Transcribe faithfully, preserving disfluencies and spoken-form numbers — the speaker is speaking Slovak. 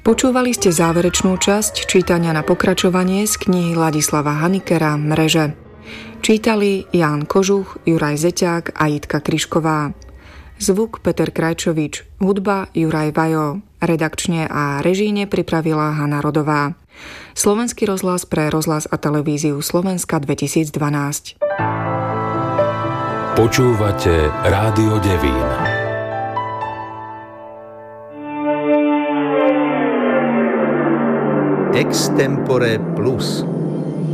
Počúvali ste záverečnú časť čítania na pokračovanie z knihy Ladislava Hanikera Mreže. Čítali Ján Kožuch, Juraj Zeťák a Jitka Kryšková. Zvuk Peter Krajčovič, hudba Juraj Vajo. Redakčne a režíne pripravila Hana Rodová. Slovenský rozhlas pre rozhlas a televíziu Slovenska dvetisícdvanásť. Počúvate Rádio Devín. Extempore plus.